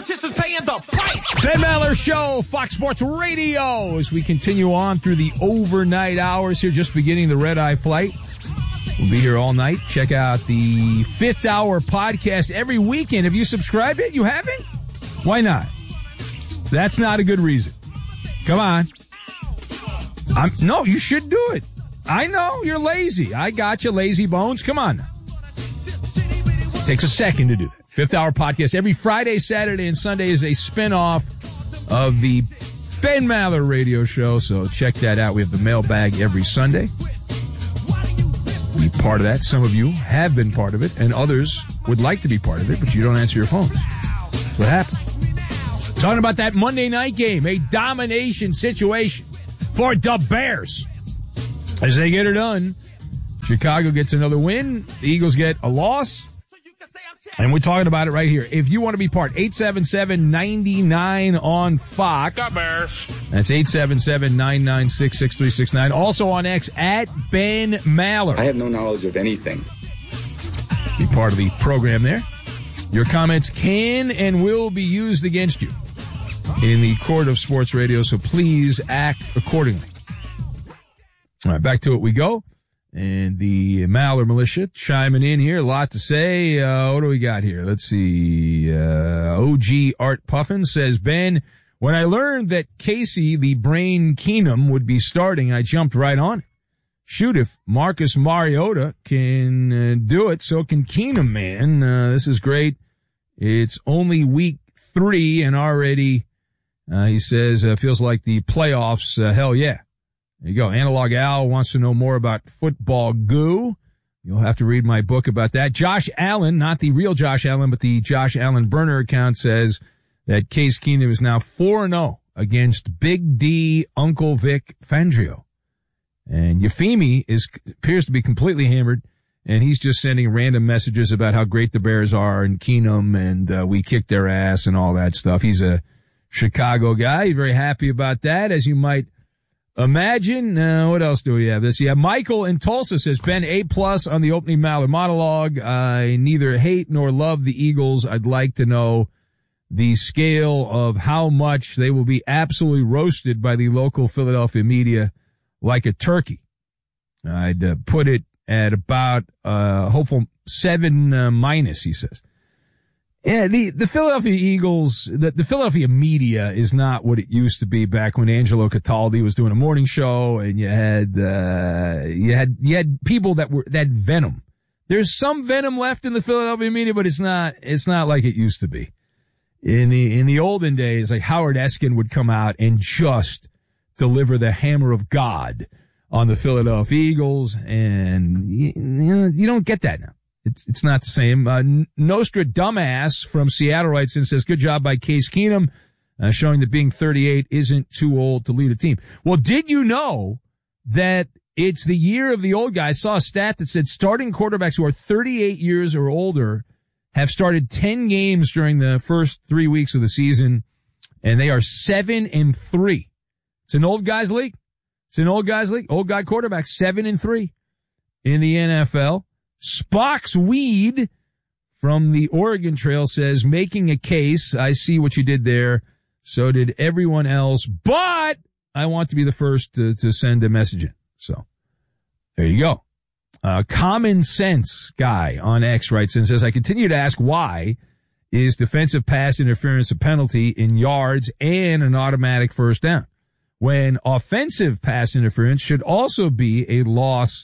Competition's paying the price. Ben Maller Show, Fox Sports Radio, as we continue on through the overnight hours here, just beginning the red-eye flight. We'll be here all night. Check out the Fifth Hour podcast every weekend. Have you subscribed yet? You haven't? Why not? That's not a good reason. Come on. No, you should do it. I know you're lazy. I got you, lazy bones. Come on now. Takes a second to do that. Fifth Hour podcast every Friday, Saturday, and Sunday is a spinoff of the Ben Maller radio show. So check that out. We have the mailbag every Sunday. Be part of that. Some of you have been part of it, and others would like to be part of it, but you don't answer your phones. That's what happened. Talking about that Monday night game, a domination situation for the Bears. As they get it done, Chicago gets another win. The Eagles get a loss. And we're talking about it right here. If you want to be part, 877-99 on Fox. The Bears. That's 877-996-6369. Also on X, at Ben Maller. I have no knowledge of anything. Be part of the program there. Your comments can and will be used against you in the court of sports radio, so please act accordingly. All right, back to it we go. And the Maller militia chiming in here. A lot to say. What do we got here? Let's see. OG Art Puffin says, Ben, when I learned that Casey the Brain Keenum would be starting, I jumped right on it. Shoot, if Marcus Mariota can do it, so can Keenum, man. This is great. It's only week 3 and already, he says, feels like the playoffs. Hell yeah. There you go. Analog Al wants to know more about football goo. You'll have to read my book about that. Josh Allen, not the real Josh Allen, but the Josh Allen burner account, says that Case Keenum is now 4-0 against Big D Uncle Vic Fangio. And Yafimi appears to be completely hammered, and he's just sending random messages about how great the Bears are and Keenum and we kicked their ass and all that stuff. He's a Chicago guy. He's very happy about that, as you might imagine. What else do we have? Michael in Tulsa says, Ben, A+ on the opening Maller monologue. I neither hate nor love the Eagles. I'd like to know the scale of how much they will be absolutely roasted by the local Philadelphia media like a turkey. I'd put it at about hopeful 7-, he says. Yeah, the Philadelphia Eagles, the Philadelphia media is not what it used to be back when Angelo Cataldi was doing a morning show, and you had people that venom. There's some venom left in the Philadelphia media, but it's not like it used to be. In the olden days, like Howard Eskin would come out and just deliver the hammer of God on the Philadelphia Eagles, and you don't get that now. It's not the same. Nostra Dumbass from Seattle writes in and says, good job by Case Keenum, showing that being 38 isn't too old to lead a team. Well, did you know that it's the year of the old guy? I saw a stat that said starting quarterbacks who are 38 years or older have started 10 games during the first 3 weeks of the season, and they are 7-3. It's an old guys league. Old guy quarterback, 7-3 in the NFL. Spock's Weed from the Oregon Trail says, making a case. I see what you did there. So did everyone else, but I want to be the first to send a message in. So there you go. Common Sense guy on X writes and says, I continue to ask why is defensive pass interference a penalty in yards and an automatic first down, when offensive pass interference should also be a loss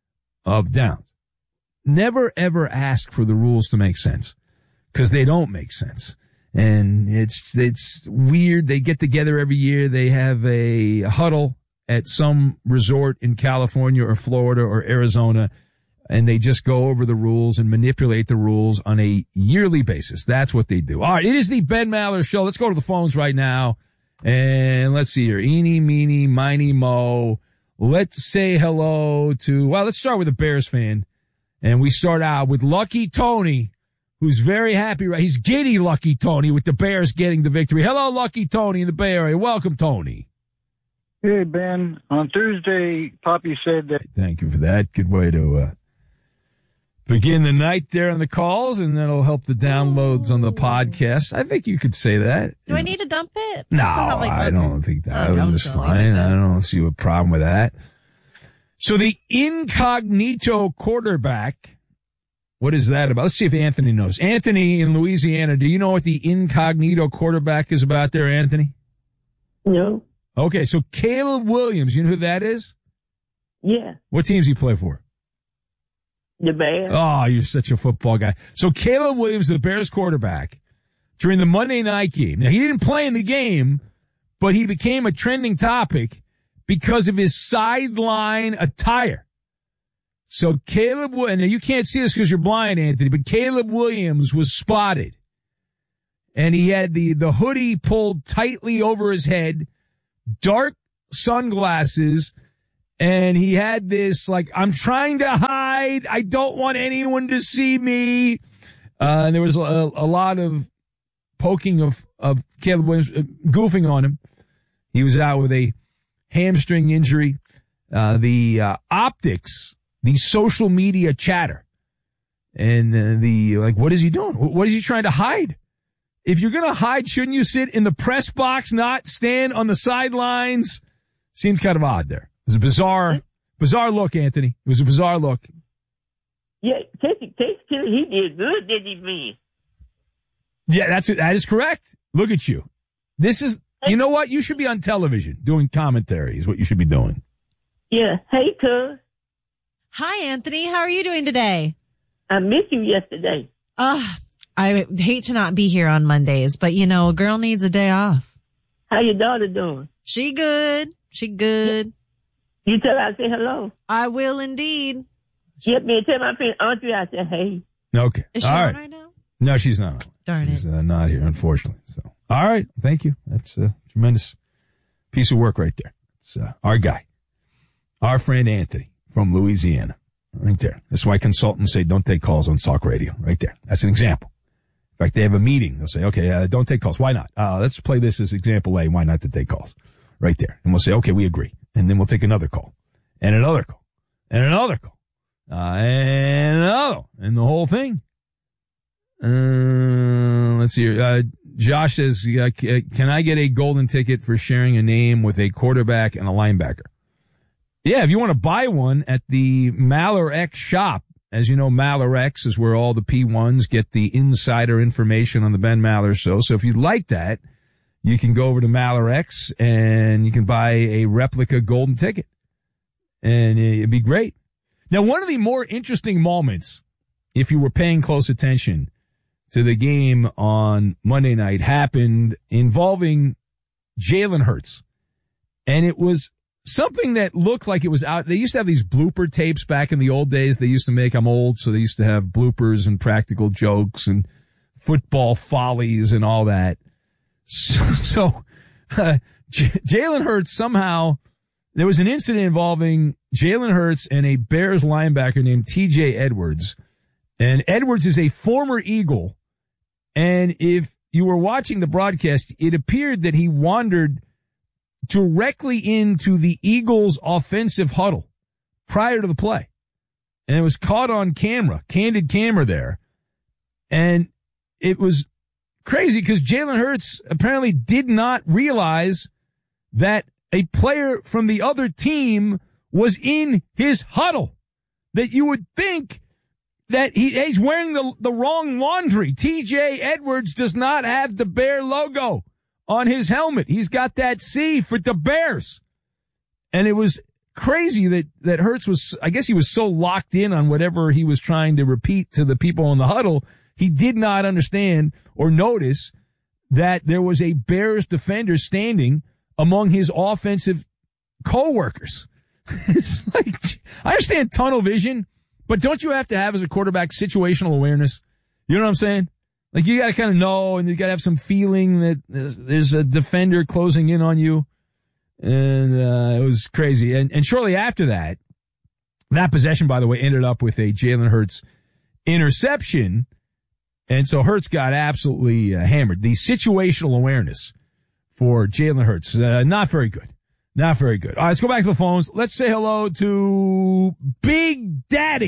of downs. Never ever ask for the rules to make sense, because they don't make sense. And it's weird. They get together every year. They have a huddle at some resort in California or Florida or Arizona, and they just go over the rules and manipulate the rules on a yearly basis. That's what they do. All right, it is the Ben Maller Show. Let's go to the phones right now. And let's see here. Eeny, meeny, miny, mo. Let's say hello to, let's start with a Bears fan. And we start out with Lucky Tony, who's very happy. Right? He's giddy, Lucky Tony, with the Bears getting the victory. Hello, Lucky Tony in the Bay Area. Welcome, Tony. Hey, Ben. On Thursday, Poppy said that... Thank you for that. Good way to begin the night there on the calls, and that'll help the downloads on the podcast. I think you could say that. Do I need to dump it? No, I don't think that. It was fine. I don't see a problem with that. So the incognito quarterback, what is that about? Let's see if Anthony knows. Anthony in Louisiana, do you know what the incognito quarterback is about there, Anthony? No. Okay, so Caleb Williams, you know who that is? Yeah. What teams do you play for? The Bears. Oh, you're such a football guy. So Caleb Williams, the Bears quarterback, during the Monday night game. Now, he didn't play in the game, but he became a trending topic because of his sideline attire. So Caleb, and you can't see this because you're blind, Anthony, but Caleb Williams was spotted. And he had the hoodie pulled tightly over his head, dark sunglasses, and he had this, like, I'm trying to hide. I don't want anyone to see me. And there was a lot of poking of Caleb Williams, goofing on him. He was out with a hamstring injury. The optics, the social media chatter, and what is he doing? What is he trying to hide? If you're going to hide, shouldn't you sit in the press box, not stand on the sidelines? Seemed kind of odd there. It was a bizarre look, Anthony. It was a bizarre look. Yeah, he did good, didn't he, man? Yeah, that is correct. Look at you. You know what? You should be on television doing commentary is what you should be doing. Yeah. Hey, cuz. Hi, Anthony. How are you doing today? I missed you yesterday. I hate to not be here on Mondays, but a girl needs a day off. How your daughter doing? She good. You tell her I say hello. I will indeed. Yep, man. Tell my friend Auntie I said hey. Okay. Is she on right now? No, she's not. Darn she's not here, unfortunately. So, all right. Thank you. That's a tremendous piece of work right there. It's our guy, our friend Anthony from Louisiana, right there. That's why consultants say don't take calls on Talk Radio. Right there. That's an example. In fact, they have a meeting. They'll say, okay, don't take calls. Why not? Let's play this as example A. Why not to take calls? Right there. And we'll say, okay, we agree. And then we'll take another call and another call and another call, and another, and the whole thing. Let's see. Josh says, can I get a golden ticket for sharing a name with a quarterback and a linebacker? Yeah, if you want to buy one at the Maller X shop. As you know, Maller X is where all the P1s get the insider information on the Ben Maller show. So if you'd like that, you can go over to Maller X and you can buy a replica golden ticket. And it'd be great. Now, one of the more interesting moments, if you were paying close attention to the game on Monday night, happened involving Jalen Hurts. And it was something that looked like it was out. They used to have these blooper tapes back in the old days. They used to make, I'm old, so they used to have bloopers and practical jokes and football follies and all that. So Jalen Hurts somehow, there was an incident involving Jalen Hurts and a Bears linebacker named TJ Edwards. And Edwards is a former Eagle. And if you were watching the broadcast, it appeared that he wandered directly into the Eagles' offensive huddle prior to the play. And it was caught on camera, candid camera there. And it was crazy because Jalen Hurts apparently did not realize that a player from the other team was in his huddle. That you would think that he's wearing the wrong laundry. TJ Edwards does not have the Bear logo on his helmet. He's got that C for the Bears. And it was crazy that Hurts was, I guess he was so locked in on whatever he was trying to repeat to the people in the huddle, he did not understand or notice that there was a Bears defender standing among his offensive coworkers. It's like, I understand tunnel vision, but don't you have to have as a quarterback situational awareness? You know what I'm saying? Like, you gotta kind of know, and you gotta have some feeling that there's a defender closing in on you. And, it was crazy. And shortly after that possession, by the way, ended up with a Jalen Hurts interception. And so Hurts got absolutely hammered. The situational awareness for Jalen Hurts, not very good. Not very good. All right, let's go back to the phones. Let's say hello to Big Daddy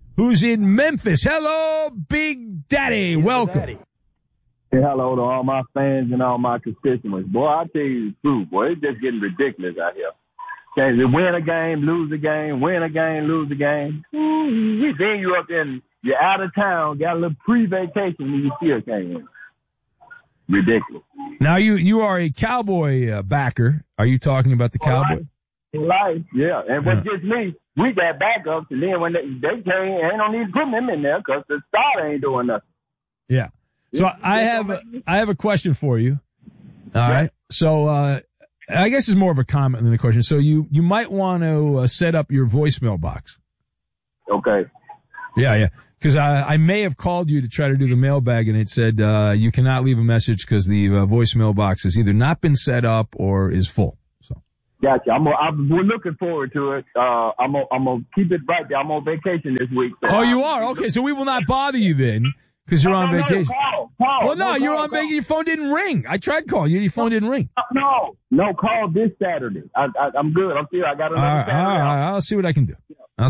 who's in Memphis. Hello, Big Daddy. Welcome. Hey, hello to all my fans and all my constituents. Boy, I tell you the truth, boy, it's just getting ridiculous out here. Okay, they win a game, lose a game, win a game, lose a game. Ooh, then you up in, you're out of town, got a little pre-vacation, and you still can't win. Ridiculous. Now you are a Cowboy backer. Are you talking about the Cowboy? Life, yeah. And what gets me, we got backups, and then when they came, ain't no need to put them in there because the starter ain't doing nothing. Yeah. So I have a question for you. All right. So I guess it's more of a comment than a question. So you might want to set up your voicemail box. Okay. Yeah. Because I may have called you to try to do the mailbag, and it said you cannot leave a message because the voicemail box has either not been set up or is full. So. Gotcha. We're looking forward to it. I'm gonna keep it right there. I'm on vacation this week. So oh, you are? Okay, so we will not bother you then. Because you're on vacation. Call. Well, no, you're on vacation. Your phone didn't ring. I tried calling you. Your phone didn't ring. No, call this Saturday. I'm good. I got another Saturday. All right. I'll see what I can do. I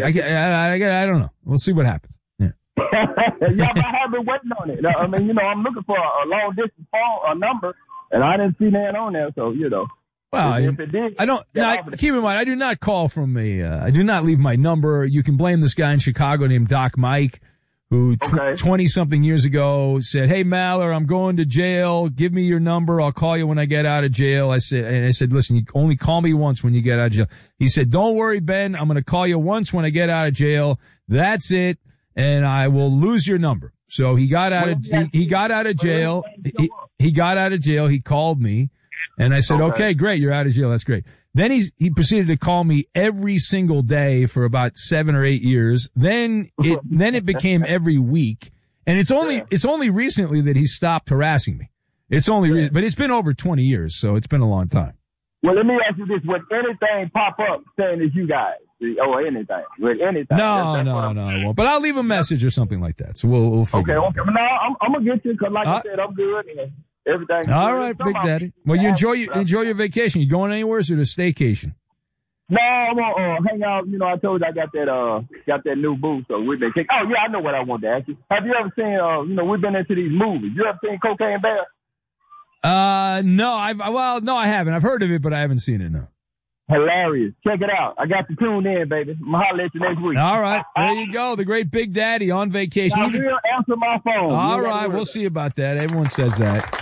don't know. We'll see what happens. Yeah. Yeah, I have been waiting on it. I mean, I'm looking for a long distance phone number, and I didn't see that on there. So, Well, if it did, I don't. Keep in mind, I do not call from I do not leave my number. You can blame this guy in Chicago named Doc Mike, who 20-something years ago said, "Hey, Maller, I'm going to jail. Give me your number. I'll call you when I get out of jail." I said, "Listen, you only call me once when you get out of jail." He said, "Don't worry, Ben. I'm going to call you once when I get out of jail. That's it, and I will lose your number." So he got out of he got out of jail. He got out of jail. He called me, and I said, "Okay, great. You're out of jail. That's great." Then he proceeded to call me every single day for about 7 or 8 years. Then it became every week. And it's only recently that he stopped harassing me. But it's been over 20 years, so it's been a long time. Well, let me ask you this. Would anything pop up saying it's you guys? Or anything? Would anything? No, I won't. But I'll leave a message or something like that. So we'll figure it out. Okay. No, I'm going to get you because like I said, I'm good. Everything. All right, Big Daddy. Well, you enjoy your vacation. You going anywhere? Or is it a staycation? No, I'm gonna hang out. I told you I got that new booth, so we've been kicking. Oh yeah, I know what I want to ask you. Have you ever seen? We've been into these movies. You ever seen Cocaine Bear? No, I haven't. I've heard of it, but I haven't seen it. No. Hilarious. Check it out. I got to tune in, baby. I'm gonna holler at you next week. All right, there you go. The great Big Daddy on vacation. I will answer my phone. All right, we'll see about that. Everyone says that.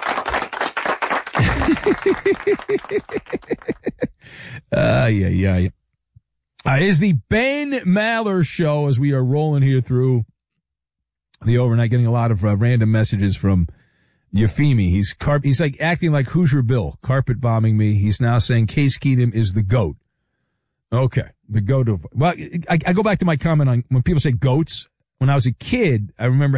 Yeah. It is the Ben Maller Show as we are rolling here through the overnight, getting a lot of random messages from Yafimi. He's like acting like Hoosier Bill, carpet bombing me. He's now saying Case Keenum is the GOAT. Okay, the GOAT of, well, I go back to my comment on when people say GOATs. When I was a kid, I remember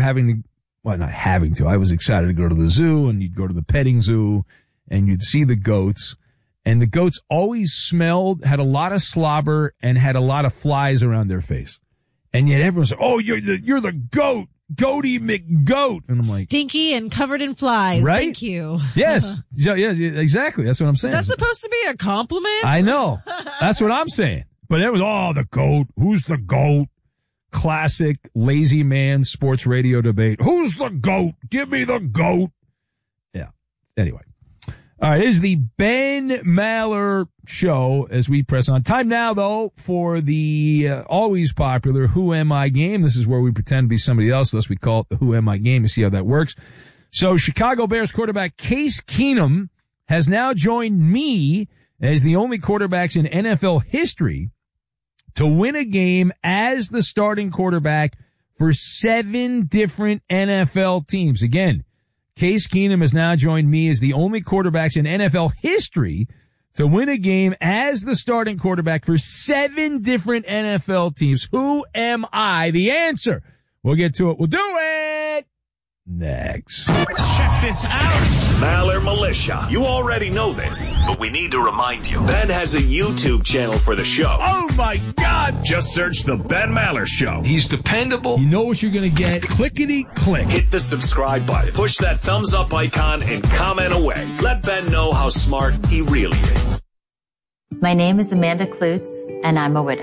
I was excited to go to the zoo, and you'd go to the petting zoo and you'd see the goats, and the goats always had a lot of slobber and had a lot of flies around their face. And yet everyone said, "Oh, you're the goat, Goaty McGoat." And I'm like, stinky and covered in flies. Right? Thank you. Yes. Yeah, exactly. That's what I'm saying. Is that supposed to be a compliment? I know. That's what I'm saying. But it was, the GOAT. Who's the GOAT? Classic lazy man sports radio debate. Who's the GOAT? Give me the GOAT. Yeah. Anyway. All right. It is the Ben Maller Show as we press on. Time now, though, for the always popular Who Am I game. This is where we pretend to be somebody else. Thus we call it the Who Am I game. You see how that works. So Chicago Bears quarterback Case Keenum has now joined me as the only quarterbacks in NFL history to win a game as the starting quarterback for 7 different NFL teams. Again, Case Keenum has now joined me as the only quarterbacks in NFL history to win a game as the starting quarterback for 7 different NFL teams. Who am I? The answer. We'll get to it. We'll do it next. Check this out. Maller Militia. You already know this, but we need to remind you. Ben has a YouTube channel for the show. Oh my God. Just search The Ben Maller Show. He's dependable. You know what you're going to get. Clickety click. Hit the subscribe button. Push that thumbs up icon and comment away. Let Ben know how smart he really is. My name is Amanda Klutz, and I'm a widow.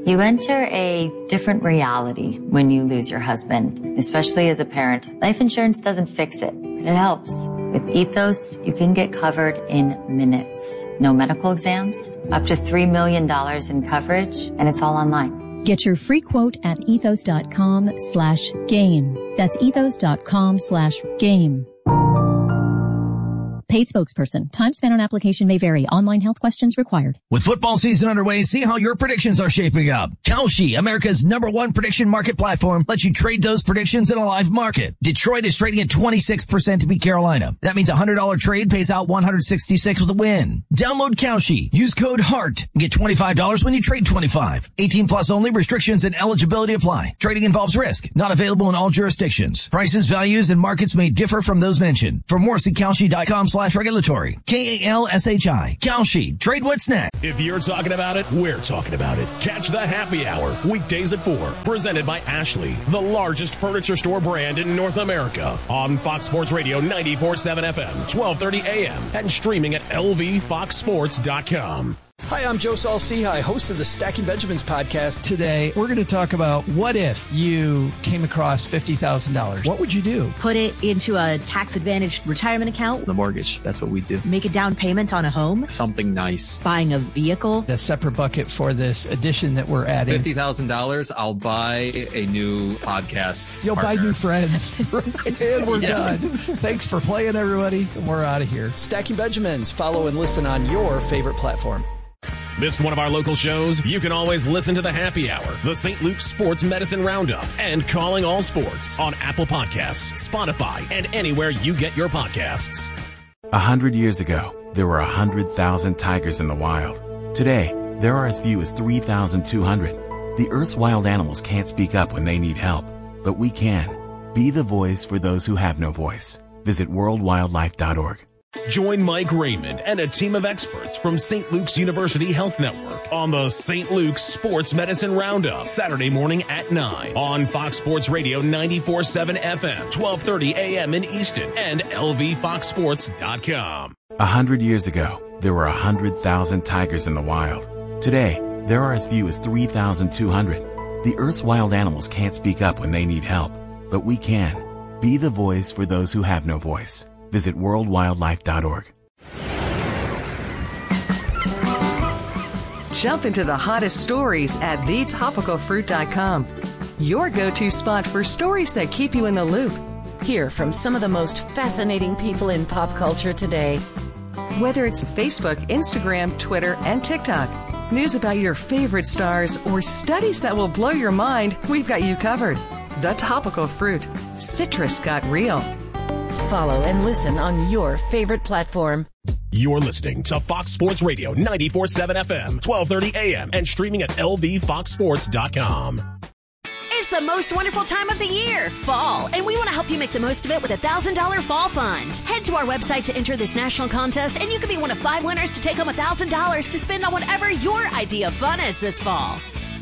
You enter a different reality when you lose your husband, especially as a parent. Life insurance doesn't fix it, but it helps. With Ethos, you can get covered in minutes. No medical exams, up to $3 million in coverage, and it's all online. Get your free quote at ethos.com/game. That's ethos.com/game. Paid spokesperson. Time spent on application may vary. Online health questions required. With football season underway, see how your predictions are shaping up. Kalshi, America's #1 prediction market platform, lets you trade those predictions in a live market. Detroit is trading at 26% to beat Carolina. That means a $100 trade pays out $166 with a win. Download Kalshi. Use code HEART and get $25 when you trade 25. 18 plus only. Restrictions and eligibility apply. Trading involves risk. Not available in all jurisdictions. Prices, values, and markets may differ from those mentioned. For more, see Kalshi.com/regulatory. KALSHI. Kalshi. Trade what's next. If you're talking about it, we're talking about it. Catch the Happy Hour weekdays at 4. Presented by Ashley, the largest furniture store brand in North America. On Fox Sports Radio 94.7 FM, 1230 AM, and streaming at lvfoxsports.com. Hi, I'm Joe Saul-Sehy, host of the Stacking Benjamins podcast. Today, we're going to talk about what if you came across $50,000. What would you do? Put it into a tax-advantaged retirement account. The mortgage, that's what we do. Make a down payment on a home. Something nice. Buying a vehicle. A separate bucket for this addition that we're adding. $50,000, I'll buy a new podcast You'll partner. buy new friends. And we're done. Thanks for playing, everybody. And we're out of here. Stacking Benjamins. Follow and listen on your favorite platform. Missed one of our local shows? You can always listen to the Happy Hour, the St. Luke's Sports Medicine Roundup, and Calling All Sports on Apple Podcasts, Spotify, and anywhere you get your podcasts. 100 years ago, there were 100,000 tigers in the wild. Today, there are as few as 3,200. The Earth's wild animals can't speak up when they need help, but we can. Be the voice for those who have no voice. Visit worldwildlife.org. Join Mike Raymond and a team of experts from St. Luke's University Health Network on the St. Luke's Sports Medicine Roundup, Saturday morning at 9 on Fox Sports Radio 94.7 FM, 1230 AM in Easton, and lvfoxsports.com. 100 years ago, there were 100,000 tigers in the wild. Today, there are as few as 3,200. The Earth's wild animals can't speak up when they need help, but we can. Be the voice for those who have no voice. Visit worldwildlife.org. Jump into the hottest stories at thetopicalfruit.com. Your go-to spot for stories that keep you in the loop. Hear from some of the most fascinating people in pop culture today. Whether it's Facebook, Instagram, Twitter, and TikTok, news about your favorite stars, or studies that will blow your mind, we've got you covered. The Topical Fruit. Citrus got real. Follow and listen on your favorite platform. You're listening to Fox Sports Radio 94.7 FM, 1230 AM, and streaming at lvfoxsports.com. It's the most wonderful time of the year, fall, and we want to help you make the most of it with a $1,000 fall fund. Head to our website to enter this national contest, and you could be one of 5 winners to take home $1,000 to spend on whatever your idea of fun is this fall.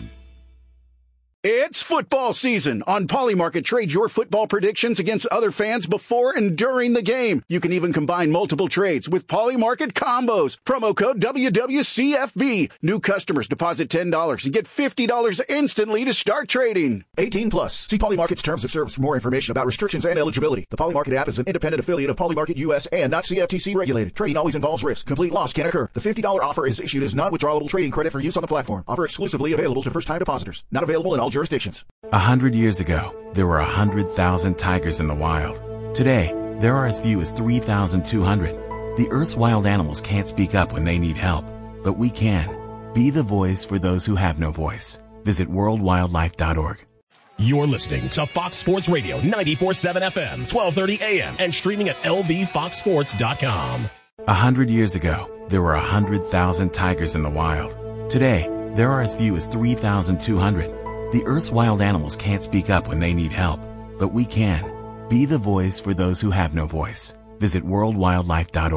It's football season. On Polymarket, trade your football predictions against other fans before and during the game. You can even combine multiple trades with Polymarket combos. Promo code WWCFB. New customers deposit $10 and get $50 instantly to start trading. 18 plus. See Polymarket's terms of service for more information about restrictions and eligibility. The Polymarket app is an independent affiliate of Polymarket US and not CFTC regulated. Trading always involves risk. Complete loss can occur. The $50 offer is issued as non-withdrawable trading credit for use on the platform. Offer exclusively available to first-time depositors. Not available in all jurisdictions. 100 years ago, there were 100,000 tigers in the wild. Today, there are as few as 3,200. The Earth's wild animals can't speak up when they need help, but we can. Be the voice for those who have no voice. Visit worldwildlife.org. You're listening to Fox Sports Radio 94.7 FM, 1230 AM, and streaming at lvfoxsports.com. 100 years ago, there were 100,000 tigers in the wild. Today, there are as few as 3,200. The Earth's wild animals can't speak up when they need help, but we can. Be the voice for those who have no voice. Visit worldwildlife.org.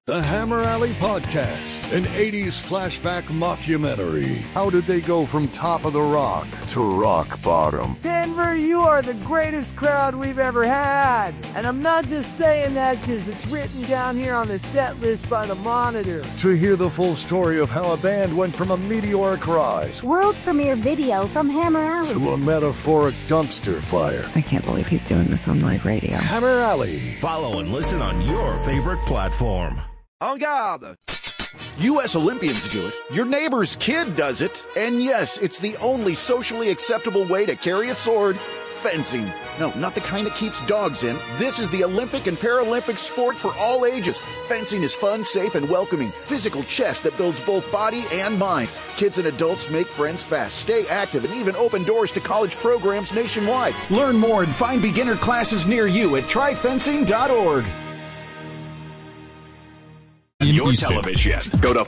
The Hammer Alley Podcast, an 80s flashback mockumentary. How did they go from top of the rock to rock bottom? Denver, you are the greatest crowd we've ever had. And I'm not just saying that because it's written down here on the set list by the Monitor. To hear the full story of how a band went from a meteoric rise, world premiere video from Hammer Alley, to a metaphoric dumpster fire. I can't believe he's doing this on live radio. Hammer Alley. Follow and listen on your favorite platform. En garde! U.S. Olympians do it. Your neighbor's kid does it. And yes, it's the only socially acceptable way to carry a sword. Fencing. No, not the kind that keeps dogs in. This is the Olympic and Paralympic sport for all ages. Fencing is fun, safe, and welcoming. Physical chess that builds both body and mind. Kids and adults make friends fast, stay active, and even open doors to college programs nationwide. Learn more and find beginner classes near you at tryfencing.org. Your television. Go to